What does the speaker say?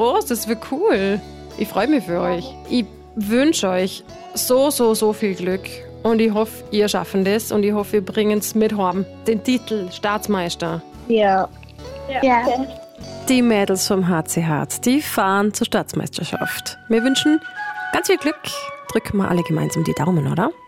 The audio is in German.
groß, das wird cool. Ich freue mich für euch. Ich wünsche euch so viel Glück. Und ich hoffe, ihr schaffen das. Und ich hoffe, ihr bringen es mit heim. Den Titel Staatsmeister. Ja. Die Mädels vom HC Harz, die fahren zur Staatsmeisterschaft. Wir wünschen ganz viel Glück. Drücken wir alle gemeinsam die Daumen, oder?